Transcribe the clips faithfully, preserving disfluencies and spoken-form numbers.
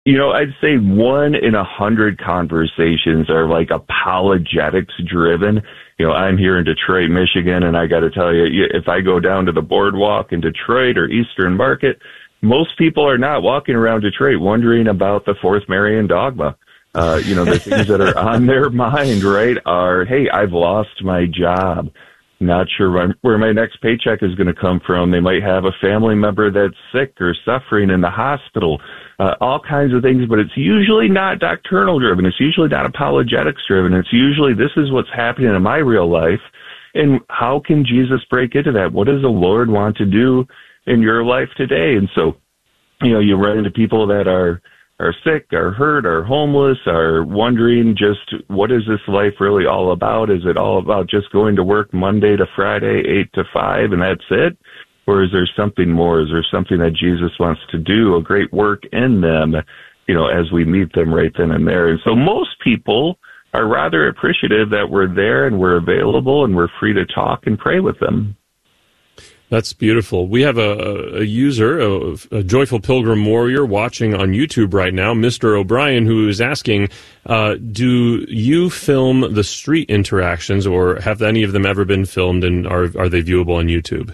You know, I'd say one in a hundred conversations are like apologetics driven. You know, I'm here in Detroit, Michigan, and I got to tell you, if I go down to the boardwalk in Detroit or Eastern Market, most people are not walking around Detroit wondering about the Fourth Marian dogma. Uh, you know, the things that are on their mind, right, are, hey, I've lost my job. Not sure where my next paycheck is going to come from. They might have a family member that's sick or suffering in the hospital, uh, all kinds of things, but it's usually not doctrinal driven. It's usually not apologetics driven. It's usually, this is what's happening in my real life, and how can Jesus break into that? What does the Lord want to do in your life today? And so, you know, you run into people that are are sick, are hurt, are homeless, are wondering just what is this life really all about? Is it all about just going to work Monday to Friday, eight to five, and that's it? Or is there something more? Is there something that Jesus wants to do, a great work in them, you know, as we meet them right then and there? And so most people are rather appreciative that we're there and we're available and we're free to talk and pray with them. That's beautiful. We have a, a user, a, a Joyful Pilgrim Warrior, watching on YouTube right now, Mister O'Brien, who is asking, uh, do you film the street interactions, or have any of them ever been filmed, and are are they viewable on YouTube?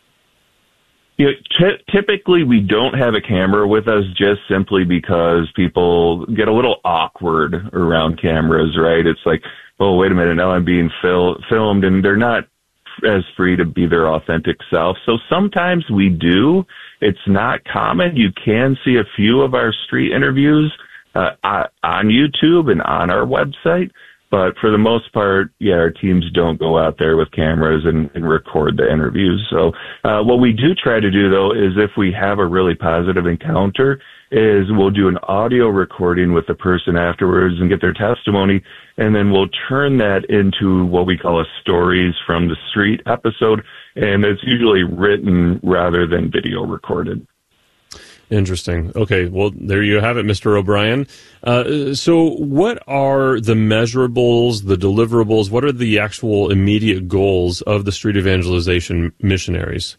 You know, t- typically, we don't have a camera with us just simply because people get a little awkward around cameras, right? It's like, oh, wait a minute, now I'm being fil- filmed, and they're not as free to be their authentic self. So sometimes we do. It's not common. You can see a few of our street interviews uh, on YouTube and on our website. But for the most part, yeah, our teams don't go out there with cameras and, and record the interviews. So uh, what we do try to do, though, is if we have a really positive encounter, is we'll do an audio recording with the person afterwards and get their testimony, and then we'll turn that into what we call a Stories from the Street episode, and it's usually written rather than video recorded. Interesting. Okay, well, there you have it, Mister O'Brien. Uh, so what are the measurables, the deliverables, what are the actual immediate goals of the street evangelization missionaries?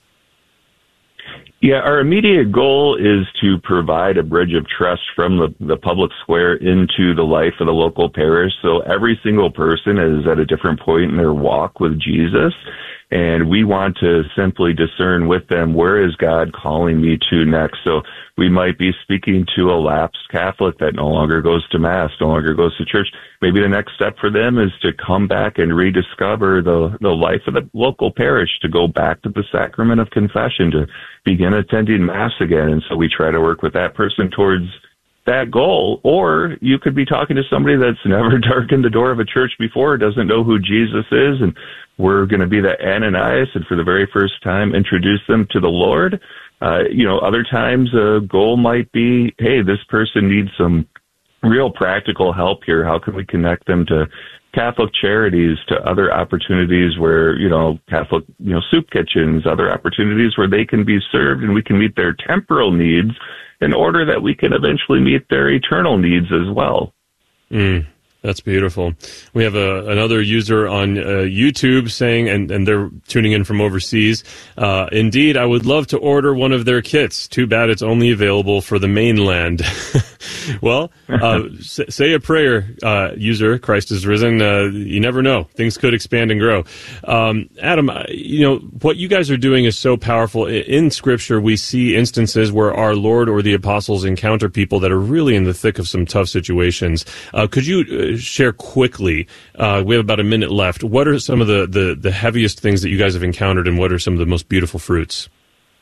Yeah, our immediate goal is to provide a bridge of trust from the, the public square into the life of the local parish. So every single person is at a different point in their walk with Jesus, and we want to simply discern with them, where is God calling me to next? So we might be speaking to a lapsed Catholic that no longer goes to Mass, no longer goes to church. Maybe the next step for them is to come back and rediscover the, the life of the local parish, to go back to the sacrament of confession, to begin attending Mass again. And so we try to work with that person towards that goal. Or you could be talking to somebody that's never darkened the door of a church before, doesn't know who Jesus is, and we're going to be the Ananias and for the very first time introduce them to the Lord. Uh, you know, other times a goal might be, hey, this person needs some real practical help here. How can we connect them to Catholic charities, to other opportunities where, you know, Catholic, you know, soup kitchens, other opportunities where they can be served and we can meet their temporal needs in order that we can eventually meet their eternal needs as well. Mm. That's beautiful. We have a, another user on uh, YouTube saying, and, and they're tuning in from overseas, uh, indeed, I would love to order one of their kits. Too bad it's only available for the mainland. Well, uh, s- say a prayer, uh, user, Christ is risen. Uh, you never know. Things could expand and grow. Um, Adam, you know, what you guys are doing is so powerful. In Scripture, we see instances where our Lord or the apostles encounter people that are really in the thick of some tough situations. Uh, could you uh, share quickly, uh, we have about a minute left, what are some of the, the, the heaviest things that you guys have encountered, and what are some of the most beautiful fruits?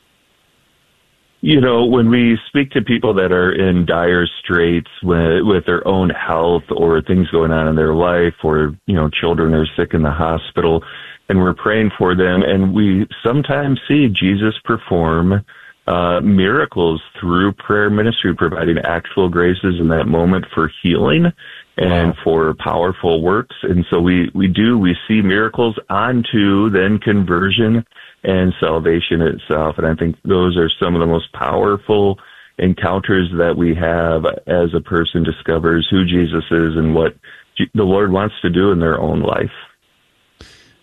You know, when we speak to people that are in dire straits with, with their own health or things going on in their life, or, you know, children are sick in the hospital, and we're praying for them, and we sometimes see Jesus perform uh, miracles through prayer ministry, providing actual graces in that moment for healing and for powerful works. And so we, we do, we see miracles onto then conversion and salvation itself. And I think those are some of the most powerful encounters that we have as a person discovers who Jesus is and what the Lord wants to do in their own life.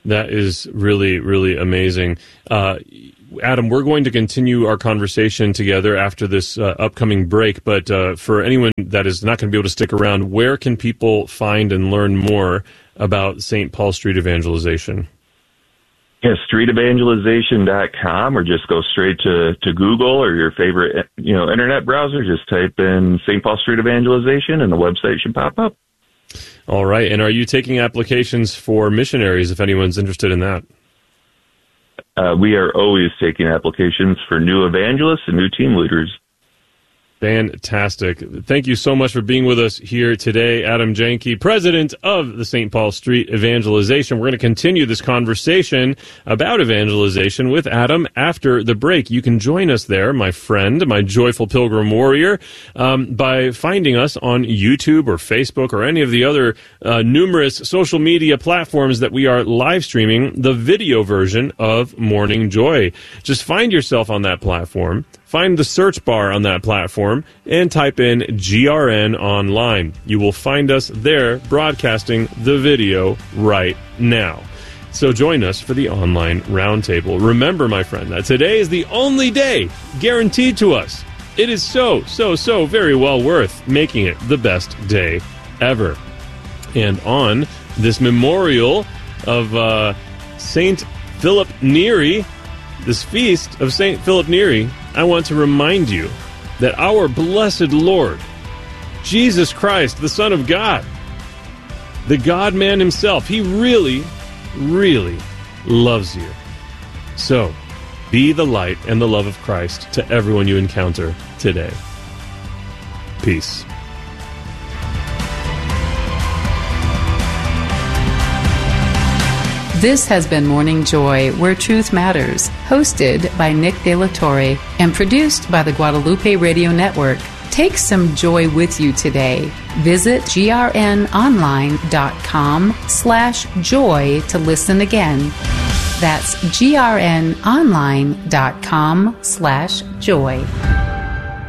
That is really, really amazing. Uh, Adam, we're going to continue our conversation together after this uh, upcoming break, but uh, for anyone that is not going to be able to stick around, where can people find and learn more about Saint Paul Street Evangelization? Yeah, street evangelization dot com, or just go straight to, to Google or your favorite, you know, internet browser. Just type in Saint Paul Street Evangelization and the website should pop up. All right. And are you taking applications for missionaries if anyone's interested in that? Uh, we are always taking applications for new evangelists and new team leaders. Fantastic. Thank you so much for being with us here today, Adam Janke, president of the Saint Paul Street Evangelization. We're going to continue this conversation about evangelization with Adam after the break. You can join us there, my friend, my joyful pilgrim warrior, um, by finding us on YouTube or Facebook or any of the other uh, numerous social media platforms that we are live streaming the video version of Morning Joy. Just find yourself on that platform. Find the search bar on that platform and type in G R N Online. You will find us there broadcasting the video right now. So join us for the online roundtable. Remember, my friend, that today is the only day guaranteed to us. It is so, so, so very well worth making it the best day ever. And on this memorial of uh, Saint Philip Neri, this feast of Saint Philip Neri, I want to remind you that our blessed Lord, Jesus Christ, the Son of God, the God-man himself, he really, really loves you. So, be the light and the love of Christ to everyone you encounter today. Peace. This has been Morning Joy, Where Truth Matters, hosted by Nick De La Torre and produced by the Guadalupe Radio Network. Take some joy with you today. Visit grnonline.com slash joy to listen again. That's grnonline.com slash joy.